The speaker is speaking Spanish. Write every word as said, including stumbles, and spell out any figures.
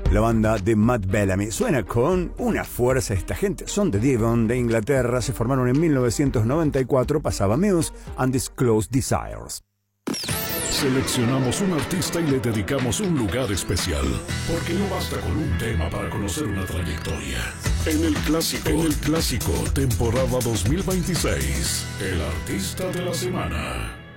la banda de Matt Bellamy. Suena con una fuerza esta gente. Son de Devon, de Inglaterra. Se formaron en mil novecientos noventa y cuatro. Pasaba Muse, Undisclosed Desires. Seleccionamos un artista y le dedicamos un lugar especial, porque no basta con un tema para conocer una trayectoria. En el clásico, en el clásico, temporada dos mil veintiséis, el artista de la semana.